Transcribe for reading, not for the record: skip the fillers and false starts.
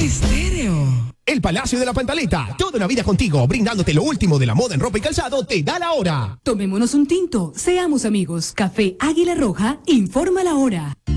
Estéreo. El Palacio de la Pantaleta, toda una vida contigo, brindándote lo último de la moda en ropa y calzado, te da la hora. Tomémonos un tinto, seamos amigos. Café Águila Roja, informa la hora.